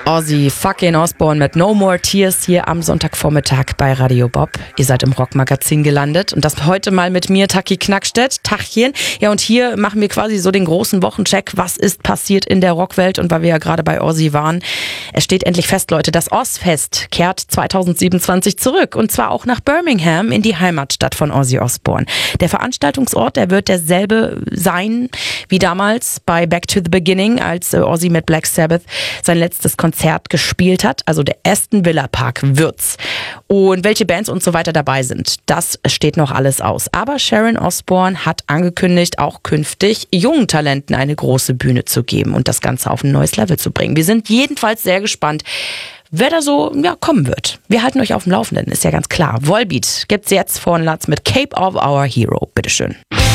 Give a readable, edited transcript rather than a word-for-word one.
Ozzy fucking Osbourne mit No More Tears hier am Sonntagvormittag bei Radio Bob. Ihr seid im Rockmagazin gelandet und das heute mal mit mir, Taki Knackstedt. Tachchen. Ja, und hier machen wir quasi so den großen Wochencheck. Was ist passiert in der Rockwelt? Und weil wir ja gerade bei Ozzy waren, es steht endlich fest, Leute, das Ozzfest kehrt 2027 zurück. Und zwar auch nach Birmingham in die Heimatstadt von Ozzy Osbourne. Der Veranstaltungsort, der wird derselbe sein wie damals bei Back to the Beginning, als Ozzy mit Black Sabbath sein letztes Konzert gespielt hat. Also der Aston Villa Park wird's. Und welche Bands und so weiter dabei sind, das steht noch alles aus. Aber Sharon Osbourne hat angekündigt, auch künftig jungen Talenten eine große Bühne zu geben und das Ganze auf ein neues Level zu bringen. Wir sind jedenfalls sehr gespannt, wer da so kommen wird. Wir halten euch auf dem Laufenden, ist ja ganz klar. Volbeat gibt's jetzt von Latz mit Cape of Our Hero. Bitteschön.